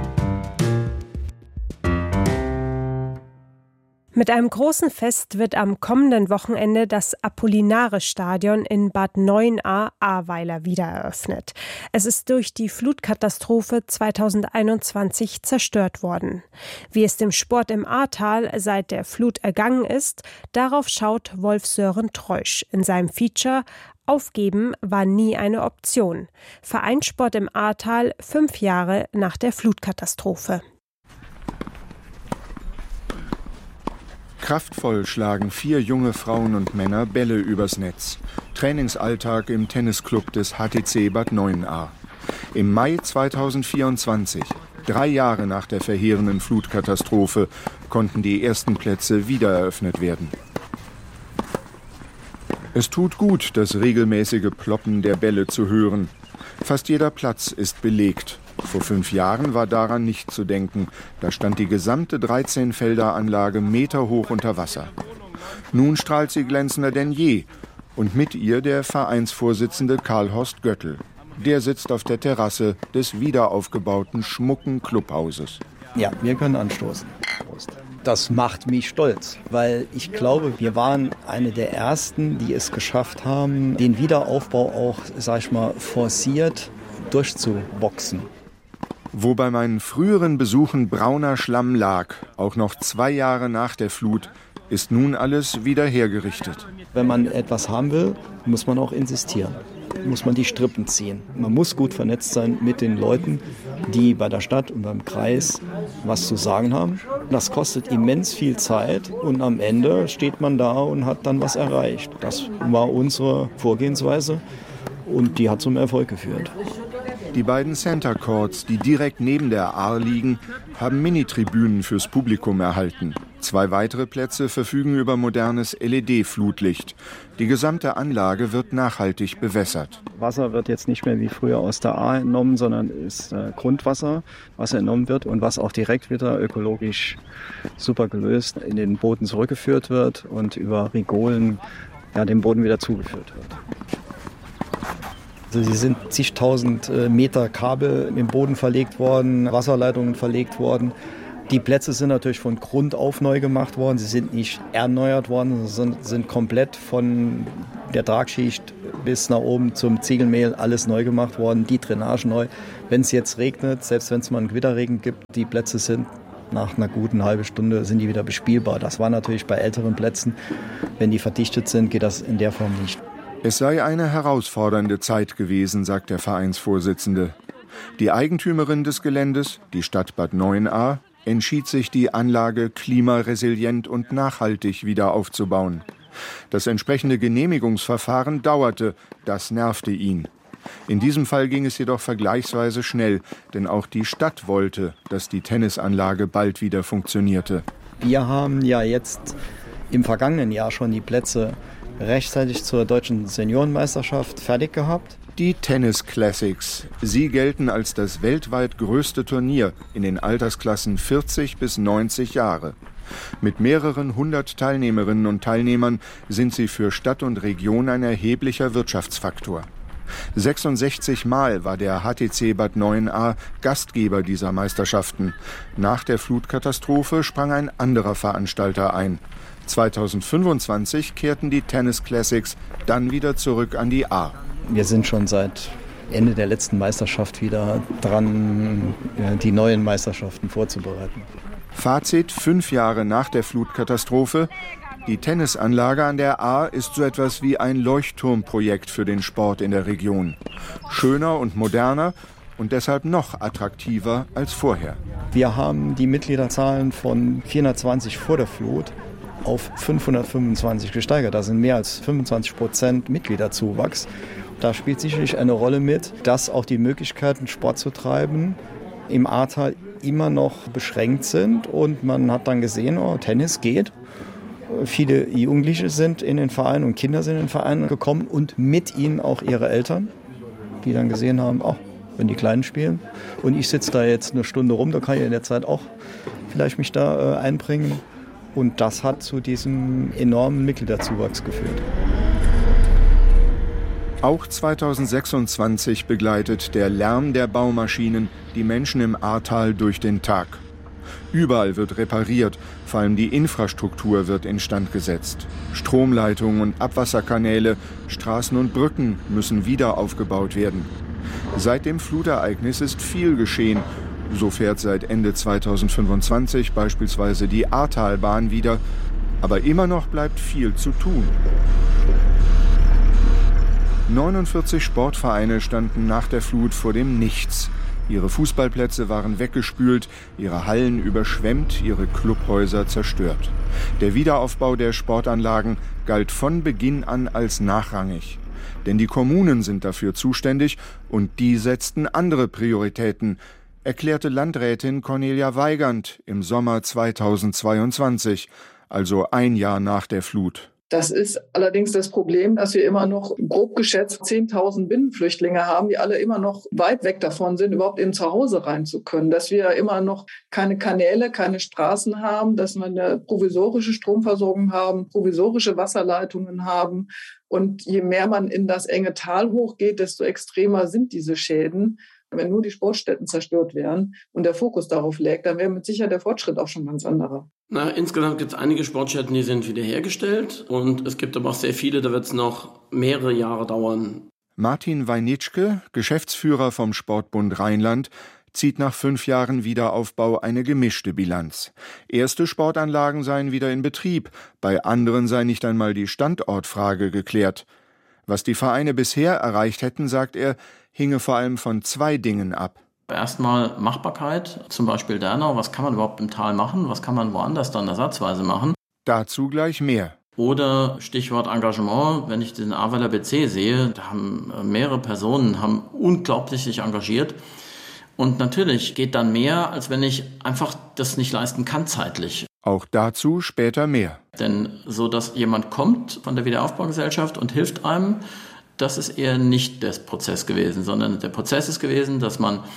Mit einem großen Fest wird am kommenden Wochenende das Apollinaris-Stadion in Bad Neuenahr-Ahrweiler wieder eröffnet. Es ist durch die Flutkatastrophe zweitausendeinundzwanzig zerstört worden. Wie es dem Sport im Ahrtal seit der Flut ergangen ist, darauf schaut Wolf-Sören Treusch in seinem Feature Aufgeben war nie eine Option. Vereinssport im Ahrtal fünf Jahre nach der Flutkatastrophe. Kraftvoll schlagen vier junge Frauen und Männer Bälle übers Netz. Trainingsalltag im Tennisclub des H T C Bad Neuenahr. Im Mai zweitausendvierundzwanzig, drei Jahre nach der verheerenden Flutkatastrophe, konnten die ersten Plätze wieder eröffnet werden. Es tut gut, das regelmäßige Ploppen der Bälle zu hören. Fast jeder Platz ist belegt. Vor fünf Jahren war daran nicht zu denken. Da stand die gesamte dreizehn-Felder-Anlage meterhoch unter Wasser. Nun strahlt sie glänzender denn je. Und mit ihr der Vereinsvorsitzende Karl-Horst Göttl. Der sitzt auf der Terrasse des wiederaufgebauten schmucken Clubhauses. Ja, wir können anstoßen. Prost. Das macht mich stolz, weil ich glaube, wir waren eine der Ersten, die es geschafft haben, den Wiederaufbau auch, sag ich mal, forciert durchzuboxen. Wo bei meinen früheren Besuchen brauner Schlamm lag, auch noch zwei Jahre nach der Flut, ist nun alles wieder hergerichtet. Wenn man etwas haben will, muss man auch insistieren. Muss man die Strippen ziehen. Man muss gut vernetzt sein mit den Leuten, die bei der Stadt und beim Kreis was zu sagen haben. Das kostet immens viel Zeit und am Ende steht man da und hat dann was erreicht. Das war unsere Vorgehensweise und die hat zum Erfolg geführt. Die beiden Center Courts, die direkt neben der Ahr liegen, haben Mini-Tribünen fürs Publikum erhalten. Zwei weitere Plätze verfügen über modernes L E D-Flutlicht. Die gesamte Anlage wird nachhaltig bewässert. Wasser wird jetzt nicht mehr wie früher aus der Ahr entnommen, sondern ist äh, Grundwasser, was entnommen wird und was auch direkt wieder ökologisch super gelöst in den Boden zurückgeführt wird und über Rigolen ja, dem Boden wieder zugeführt wird. Also sie sind zigtausend Meter Kabel im Boden verlegt worden, Wasserleitungen verlegt worden. Die Plätze sind natürlich von Grund auf neu gemacht worden. Sie sind nicht erneuert worden, sondern sind komplett von der Tragschicht bis nach oben zum Ziegelmehl alles neu gemacht worden. Die Drainage neu. Wenn es jetzt regnet, selbst wenn es mal einen Gewitterregen gibt, die Plätze sind nach einer guten halben Stunde sind die wieder bespielbar. Das war natürlich bei älteren Plätzen. Wenn die verdichtet sind, geht das in der Form nicht. Es sei eine herausfordernde Zeit gewesen, sagt der Vereinsvorsitzende. Die Eigentümerin des Geländes, die Stadt Bad Neuenahr, entschied sich, die Anlage klimaresilient und nachhaltig wieder aufzubauen. Das entsprechende Genehmigungsverfahren dauerte, das nervte ihn. In diesem Fall ging es jedoch vergleichsweise schnell, denn auch die Stadt wollte, dass die Tennisanlage bald wieder funktionierte. Wir haben ja jetzt im vergangenen Jahr schon die Plätze rechtzeitig zur deutschen Seniorenmeisterschaft fertig gehabt. Die Tennis Classics. Sie gelten als das weltweit größte Turnier in den Altersklassen vierzig bis neunzig Jahre. Mit mehreren hundert Teilnehmerinnen und Teilnehmern sind sie für Stadt und Region ein erheblicher Wirtschaftsfaktor. sechsundsechzig Mal war der H T C Bad Neuenahr Gastgeber dieser Meisterschaften. Nach der Flutkatastrophe sprang ein anderer Veranstalter ein. zweitausendfünfundzwanzig kehrten die Tennis Classics dann wieder zurück an die Ahr. Wir sind schon seit Ende der letzten Meisterschaft wieder dran, die neuen Meisterschaften vorzubereiten. Fazit fünf Jahre nach der Flutkatastrophe. Die Tennisanlage an der Ahr ist so etwas wie ein Leuchtturmprojekt für den Sport in der Region. Schöner und moderner und deshalb noch attraktiver als vorher. Wir haben die Mitgliederzahlen von vierhundertzwanzig vor der Flut auf fünfhundertfünfundzwanzig gesteigert. Das sind mehr als fünfundzwanzig Prozent Mitgliederzuwachs. Da spielt sicherlich eine Rolle mit, dass auch die Möglichkeiten, Sport zu treiben, im Ahrtal immer noch beschränkt sind. Und man hat dann gesehen, oh, Tennis geht. Viele Jugendliche sind in den Verein und Kinder sind in den Verein gekommen und mit ihnen auch ihre Eltern, die dann gesehen haben, oh, wenn die Kleinen spielen und ich sitze da jetzt eine Stunde rum, da kann ich in der Zeit auch vielleicht mich da äh, einbringen. Und das hat zu diesem enormen Mitgliederzuwachs geführt. Auch zweitausendsechsundzwanzig begleitet der Lärm der Baumaschinen die Menschen im Ahrtal durch den Tag. Überall wird repariert, vor allem die Infrastruktur wird instand gesetzt. Stromleitungen und Abwasserkanäle, Straßen und Brücken müssen wieder aufgebaut werden. Seit dem Flutereignis ist viel geschehen. So fährt seit Ende zweitausendfünfundzwanzig beispielsweise die Ahrtalbahn wieder. Aber immer noch bleibt viel zu tun. neunundvierzig Sportvereine standen nach der Flut vor dem Nichts. Ihre Fußballplätze waren weggespült, ihre Hallen überschwemmt, ihre Clubhäuser zerstört. Der Wiederaufbau der Sportanlagen galt von Beginn an als nachrangig. Denn die Kommunen sind dafür zuständig und die setzten andere Prioritäten, erklärte Landrätin Cornelia Weigand im Sommer zweitausendzweiundzwanzig, also ein Jahr nach der Flut. Das ist allerdings das Problem, dass wir immer noch grob geschätzt zehntausend Binnenflüchtlinge haben, die alle immer noch weit weg davon sind, überhaupt in zu Hause rein zu können. Dass wir immer noch keine Kanäle, keine Straßen haben, dass wir eine provisorische Stromversorgung haben, provisorische Wasserleitungen haben. Und je mehr man in das enge Tal hochgeht, desto extremer sind diese Schäden. Wenn nur die Sportstätten zerstört wären und der Fokus darauf läge, dann wäre mit Sicherheit der Fortschritt auch schon ganz anderer. Na, insgesamt gibt es einige Sportstätten, die sind wiederhergestellt. Und es gibt aber auch sehr viele, da wird es noch mehrere Jahre dauern. Martin Weinitschke, Geschäftsführer vom Sportbund Rheinland, zieht nach fünf Jahren Wiederaufbau eine gemischte Bilanz. Erste Sportanlagen seien wieder in Betrieb, bei anderen sei nicht einmal die Standortfrage geklärt. Was die Vereine bisher erreicht hätten, sagt er, hinge vor allem von zwei Dingen ab. Erstmal Machbarkeit, zum Beispiel Dernau. Was kann man überhaupt im Tal machen? Was kann man woanders dann ersatzweise machen? Dazu gleich mehr. Oder Stichwort Engagement, wenn ich den Ahrweiler B C sehe, da haben mehrere Personen, haben unglaublich sich engagiert. Und natürlich geht dann mehr, als wenn ich einfach das nicht leisten kann zeitlich. Auch dazu später mehr. Denn so, dass jemand kommt von der Wiederaufbaugesellschaft und hilft einem, das ist eher nicht der Prozess gewesen, sondern der Prozess ist gewesen, dass man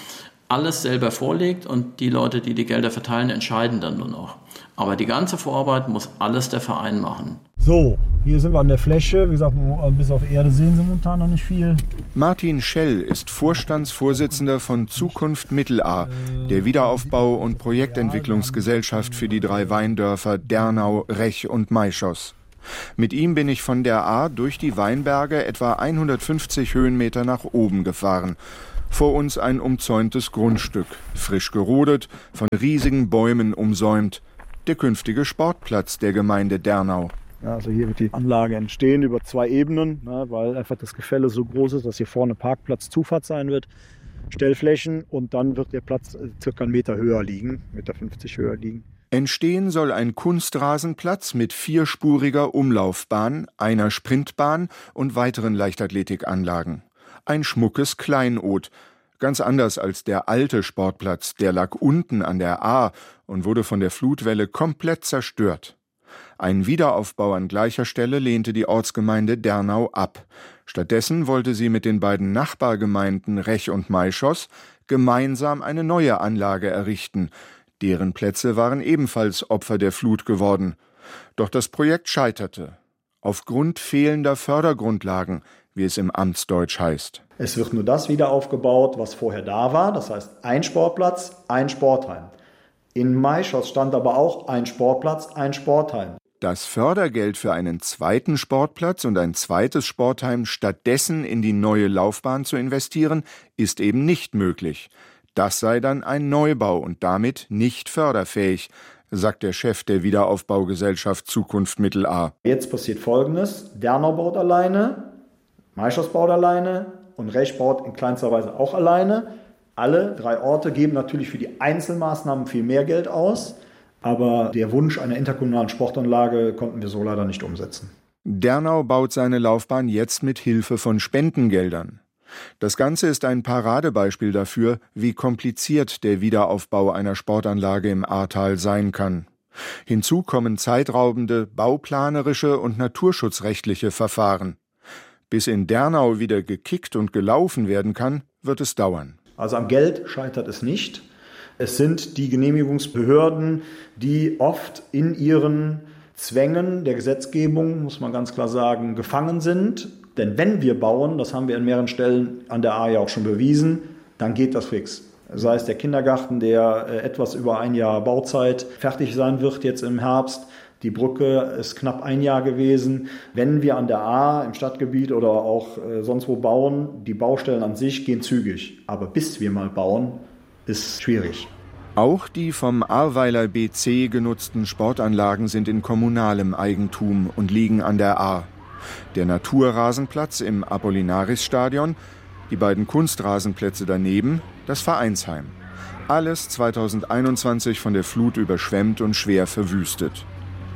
alles selber vorlegt und die Leute, die die Gelder verteilen, entscheiden dann nur noch. Aber die ganze Vorarbeit muss alles der Verein machen. So, hier sind wir an der Fläche. Wie gesagt, bis auf Erde sehen Sie momentan noch nicht viel. Martin Schell ist Vorstandsvorsitzender von Zukunft Mittelaar, der Wiederaufbau- und Projektentwicklungsgesellschaft für die drei Weindörfer Dernau, Rech und Maischoss. Mit ihm bin ich von der Ahr durch die Weinberge etwa hundertfünfzig Höhenmeter nach oben gefahren. Vor uns ein umzäuntes Grundstück, frisch gerodet, von riesigen Bäumen umsäumt. Der künftige Sportplatz der Gemeinde Dernau. Ja, also hier wird die Anlage entstehen über zwei Ebenen, ne, weil einfach das Gefälle so groß ist, dass hier vorne Parkplatz, Zufahrt sein wird, Stellflächen, und dann wird der Platz circa einen Meter höher liegen, einen Meter fünfzig höher liegen. Entstehen soll ein Kunstrasenplatz mit vierspuriger Umlaufbahn, einer Sprintbahn und weiteren Leichtathletikanlagen. Ein schmuckes Kleinod. Ganz anders als der alte Sportplatz, der lag unten an der Ahr und wurde von der Flutwelle komplett zerstört. Ein Wiederaufbau an gleicher Stelle lehnte die Ortsgemeinde Dernau ab. Stattdessen wollte sie mit den beiden Nachbargemeinden Rech und Maischoss gemeinsam eine neue Anlage errichten. Deren Plätze waren ebenfalls Opfer der Flut geworden. Doch das Projekt scheiterte. Aufgrund fehlender Fördergrundlagen, wie es im Amtsdeutsch heißt. Es wird nur das wieder aufgebaut, was vorher da war. Das heißt, ein Sportplatz, ein Sportheim. In Maischoss stand aber auch ein Sportplatz, ein Sportheim. Das Fördergeld für einen zweiten Sportplatz und ein zweites Sportheim stattdessen in die neue Laufbahn zu investieren, ist eben nicht möglich. Das sei dann ein Neubau und damit nicht förderfähig, sagt der Chef der Wiederaufbaugesellschaft Zukunft Mittelaar. Jetzt passiert Folgendes: Dernau baut alleine, Maischoss baut alleine und Rech baut in kleinster Weise auch alleine. Alle drei Orte geben natürlich für die Einzelmaßnahmen viel mehr Geld aus, aber der Wunsch einer interkommunalen Sportanlage konnten wir so leider nicht umsetzen. Dernau baut seine Laufbahn jetzt mit Hilfe von Spendengeldern. Das Ganze ist ein Paradebeispiel dafür, wie kompliziert der Wiederaufbau einer Sportanlage im Ahrtal sein kann. Hinzu kommen zeitraubende, bauplanerische und naturschutzrechtliche Verfahren. Bis in Dernau wieder gekickt und gelaufen werden kann, wird es dauern. Also am Geld scheitert es nicht. Es sind die Genehmigungsbehörden, die oft in ihren Zwängen der Gesetzgebung, muss man ganz klar sagen, gefangen sind. Denn wenn wir bauen, das haben wir an mehreren Stellen an der Ahr ja auch schon bewiesen, dann geht das fix. Sei es der Kindergarten, der etwas über ein Jahr Bauzeit fertig sein wird jetzt im Herbst. Die Brücke ist knapp ein Jahr gewesen. Wenn wir an der Ahr im Stadtgebiet oder auch sonst wo bauen, die Baustellen an sich gehen zügig. Aber bis wir mal bauen, ist schwierig. Auch die vom Ahrweiler B C genutzten Sportanlagen sind in kommunalem Eigentum und liegen an der Ahr. Der Naturrasenplatz im Apollinaris-Stadion, die beiden Kunstrasenplätze daneben, das Vereinsheim. Alles zweitausendeinundzwanzig von der Flut überschwemmt und schwer verwüstet.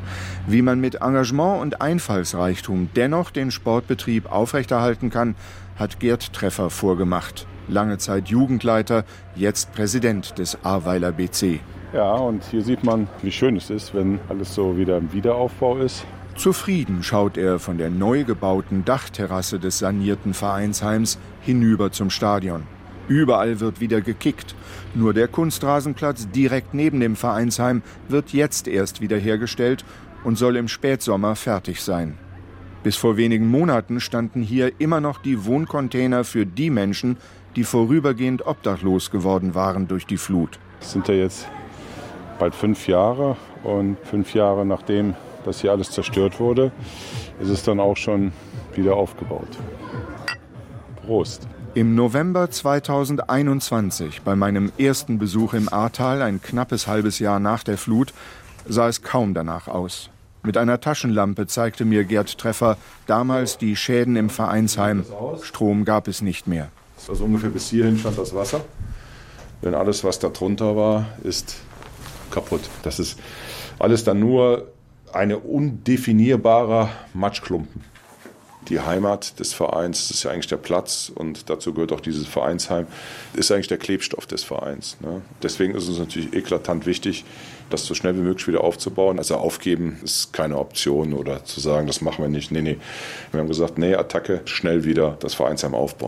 Wie man mit Engagement und Einfallsreichtum dennoch den Sportbetrieb aufrechterhalten kann, hat Gerd Treffer vorgemacht. Lange Zeit Jugendleiter, jetzt Präsident des Ahrweiler B C. Ja, und hier sieht man, wie schön es ist, wenn alles so wieder im Wiederaufbau ist. Zufrieden schaut er von der neu gebauten Dachterrasse des sanierten Vereinsheims hinüber zum Stadion. Überall wird wieder gekickt. Nur der Kunstrasenplatz direkt neben dem Vereinsheim wird jetzt erst wiederhergestellt und soll im Spätsommer fertig sein. Bis vor wenigen Monaten standen hier immer noch die Wohncontainer für die Menschen, die vorübergehend obdachlos geworden waren durch die Flut. Es sind ja jetzt bald fünf Jahre und fünf Jahre nachdem das hier alles zerstört wurde, ist es dann auch schon wieder aufgebaut. Prost. Im November zweitausendeinundzwanzig, bei meinem ersten Besuch im Ahrtal, ein knappes halbes Jahr nach der Flut, sah es kaum danach aus. Mit einer Taschenlampe zeigte mir Gerd Treffer damals die Schäden im Vereinsheim. Strom gab es nicht mehr. Also ungefähr bis hierhin stand das Wasser. Denn alles, was da drunter war, ist kaputt. Das ist alles dann nur ein undefinierbarer Matschklumpen. Die Heimat des Vereins, das ist ja eigentlich der Platz und dazu gehört auch dieses Vereinsheim, ist eigentlich der Klebstoff des Vereins. Ne? Deswegen ist es natürlich eklatant wichtig, das so schnell wie möglich wieder aufzubauen. Also aufgeben ist keine Option oder zu sagen, das machen wir nicht. Nee, nee. Wir haben gesagt, nee, Attacke, schnell wieder das Vereinsheim aufbauen.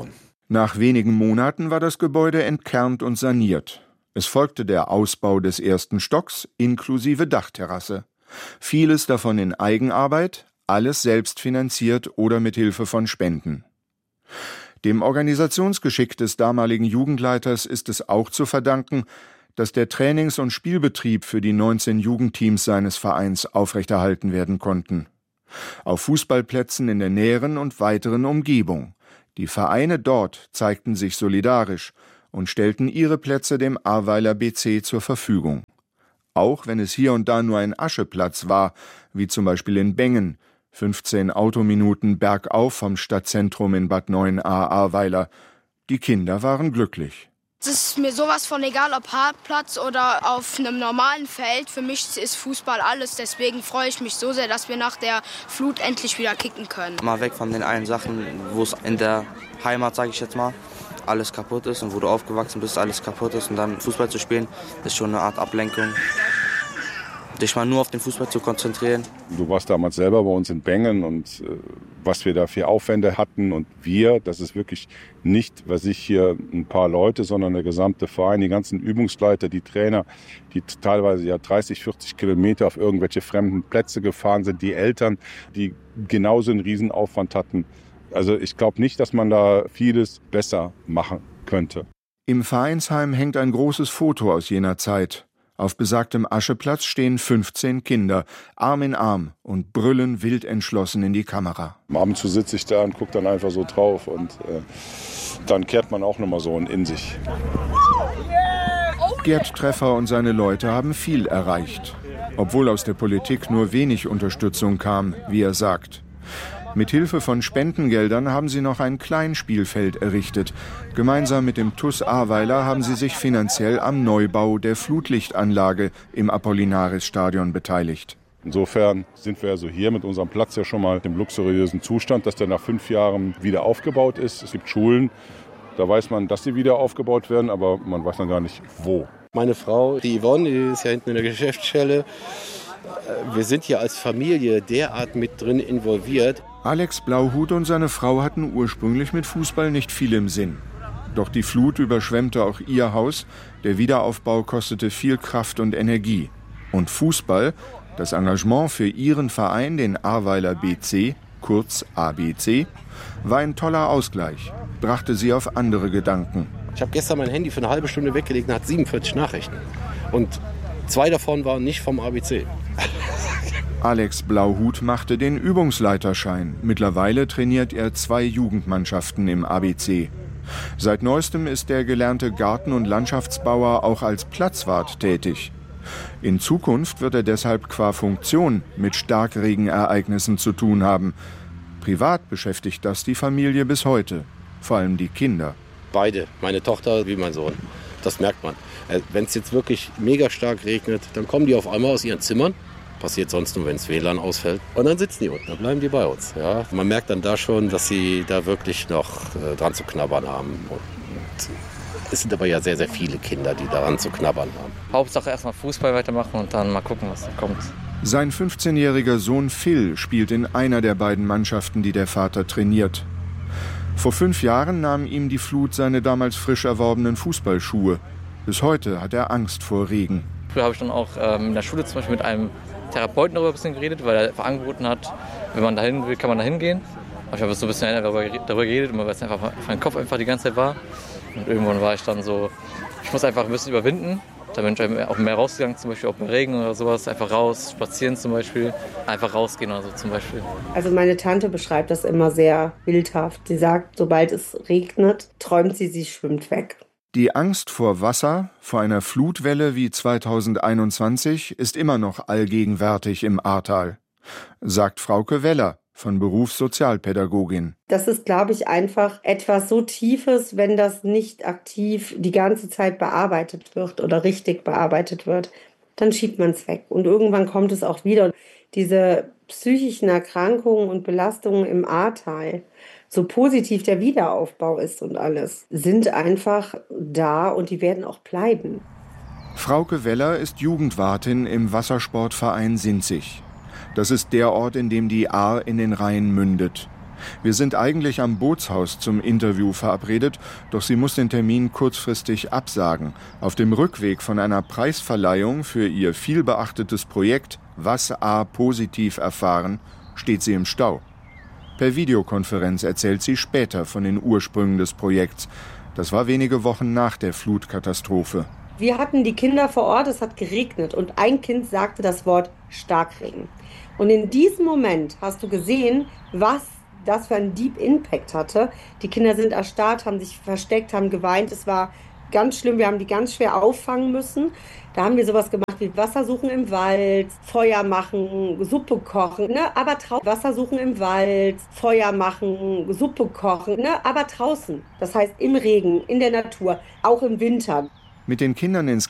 Nach wenigen Monaten war das Gebäude entkernt und saniert. Es folgte der Ausbau des ersten Stocks inklusive Dachterrasse. Vieles davon in Eigenarbeit, alles selbst finanziert oder mit Hilfe von Spenden. Dem Organisationsgeschick des damaligen Jugendleiters ist es auch zu verdanken, dass der Trainings- und Spielbetrieb für die neunzehn Jugendteams seines Vereins aufrechterhalten werden konnten. Auf Fußballplätzen in der näheren und weiteren Umgebung. Die Vereine dort zeigten sich solidarisch und stellten ihre Plätze dem Ahrweiler B C zur Verfügung. Auch wenn es hier und da nur ein Ascheplatz war, wie zum Beispiel in Bengen, fünfzehn Autominuten bergauf vom Stadtzentrum in Bad Neuenahr-Ahrweiler. Die Kinder waren glücklich. Es ist mir sowas von egal, ob Hartplatz oder auf einem normalen Feld. Für mich ist Fußball alles. Deswegen freue ich mich so sehr, dass wir nach der Flut endlich wieder kicken können. Mal weg von den einen Sachen, wo es in der Heimat, sage ich jetzt mal, alles kaputt ist und wo du aufgewachsen bist, alles kaputt ist. Und dann Fußball zu spielen, ist schon eine Art Ablenkung. Dich mal nur auf den Fußball zu konzentrieren. Du warst damals selber bei uns in Bengen und äh, was wir da für Aufwände hatten und wir, das ist wirklich nicht, was ich hier ein paar Leute, sondern der gesamte Verein, die ganzen Übungsleiter, die Trainer, die teilweise ja dreißig, vierzig Kilometer auf irgendwelche fremden Plätze gefahren sind, die Eltern, die genauso einen Riesenaufwand hatten. Also ich glaube nicht, dass man da vieles besser machen könnte. Im Vereinsheim hängt ein großes Foto aus jener Zeit. Auf besagtem Ascheplatz stehen fünfzehn Kinder, Arm in Arm und brüllen wild entschlossen in die Kamera. Ab und zu sitze ich da und gucke dann einfach so drauf und äh, dann kehrt man auch nochmal so in sich. Gerd Treffer und seine Leute haben viel erreicht, obwohl aus der Politik nur wenig Unterstützung kam, wie er sagt. Mit Hilfe von Spendengeldern haben sie noch ein Kleinspielfeld errichtet. Gemeinsam mit dem T U S Ahrweiler haben sie sich finanziell am Neubau der Flutlichtanlage im Apollinaris-Stadion beteiligt. Insofern sind wir also hier mit unserem Platz ja schon mal im luxuriösen Zustand, dass der nach fünf Jahren wieder aufgebaut ist. Es gibt Schulen, da weiß man, dass sie wieder aufgebaut werden, aber man weiß dann gar nicht, wo. Meine Frau, die Yvonne, die ist ja hinten in der Geschäftsstelle. Wir sind hier als Familie derart mit drin involviert. Alex Blauhut und seine Frau hatten ursprünglich mit Fußball nicht viel im Sinn. Doch die Flut überschwemmte auch ihr Haus. Der Wiederaufbau kostete viel Kraft und Energie. Und Fußball, das Engagement für ihren Verein, den Ahrweiler B C, kurz A B C, war ein toller Ausgleich, brachte sie auf andere Gedanken. Ich habe gestern mein Handy für eine halbe Stunde weggelegt und hat siebenundvierzig Nachrichten. Und zwei davon waren nicht vom A B C. Alex Blauhut machte den Übungsleiterschein. Mittlerweile trainiert er zwei Jugendmannschaften im A B C. Seit neuestem ist der gelernte Garten- und Landschaftsbauer auch als Platzwart tätig. In Zukunft wird er deshalb qua Funktion mit Starkregenereignissen zu tun haben. Privat beschäftigt das die Familie bis heute, vor allem die Kinder. Beide, meine Tochter wie mein Sohn. Das merkt man. Wenn es jetzt wirklich mega stark regnet, dann kommen die auf einmal aus ihren Zimmern. Passiert sonst nur, wenn das W L A N ausfällt. Und dann sitzen die unten, dann bleiben die bei uns. Ja. Man merkt dann da schon, dass sie da wirklich noch äh, dran zu knabbern haben. Und es sind aber ja sehr, sehr viele Kinder, die daran zu knabbern haben. Hauptsache erstmal Fußball weitermachen und dann mal gucken, was da kommt. Sein fünfzehnjähriger Sohn Phil spielt in einer der beiden Mannschaften, die der Vater trainiert. Vor fünf Jahren nahm ihm die Flut seine damals frisch erworbenen Fußballschuhe. Bis heute hat er Angst vor Regen. Früher habe ich dann auch ähm, in der Schule zum Beispiel mit einem Therapeuten darüber ein bisschen geredet, weil er einfach angeboten hat, wenn man dahin will, kann man da hingehen. Aber ich habe so ein bisschen darüber, darüber geredet, weil es einfach mein Kopf einfach die ganze Zeit war. Und irgendwann war ich dann so, ich muss einfach ein bisschen überwinden. Da bin ich auch mehr rausgegangen, zum Beispiel auch im Regen oder sowas. Einfach raus, spazieren zum Beispiel. Einfach rausgehen oder so zum Beispiel. Also meine Tante beschreibt das immer sehr bildhaft. Sie sagt, sobald es regnet, träumt sie, sie schwimmt weg. Die Angst vor Wasser, vor einer Flutwelle wie zweitausendeinundzwanzig, ist immer noch allgegenwärtig im Ahrtal, sagt Frauke Weller von Beruf Sozialpädagogin. Das ist, glaube ich, einfach etwas so Tiefes, wenn das nicht aktiv die ganze Zeit bearbeitet wird oder richtig bearbeitet wird, dann schiebt man es weg. Und irgendwann kommt es auch wieder. Diese psychischen Erkrankungen und Belastungen im Ahrtal, so positiv der Wiederaufbau ist und alles, sind einfach da und die werden auch bleiben. Frauke Weller ist Jugendwartin im Wassersportverein Sinzig. Das ist der Ort, in dem die Ahr in den Rhein mündet. Wir sind eigentlich am Bootshaus zum Interview verabredet, doch sie muss den Termin kurzfristig absagen. Auf dem Rückweg von einer Preisverleihung für ihr vielbeachtetes Projekt Was A positiv erfahren, steht sie im Stau. Per Videokonferenz erzählt sie später von den Ursprüngen des Projekts. Das war wenige Wochen nach der Flutkatastrophe. Wir hatten die Kinder vor Ort, es hat geregnet und ein Kind sagte das Wort Starkregen. Und in diesem Moment hast du gesehen, was das für einen Deep Impact hatte. Die Kinder sind erstarrt, haben sich versteckt, haben geweint. Es war ganz schlimm, wir haben die ganz schwer auffangen müssen. Da haben wir sowas gemacht wie Wasser suchen im Wald, Feuer machen, Suppe kochen, ne? Aber draußen. Wasser suchen im Wald, Feuer machen, Suppe kochen, ne? Aber draußen. Das heißt im Regen, in der Natur, auch im Winter. Mit den Kindern ins